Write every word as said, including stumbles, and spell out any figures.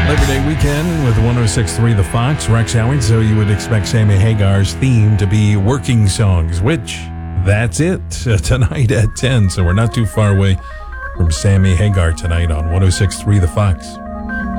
Labor Day weekend with one oh six point three The Fox, Rex Howard, so you would expect Sammy Hagar's theme to be working songs, which, that's it, uh, tonight at ten, so we're not too far away from Sammy Hagar tonight on one oh six point three The Fox.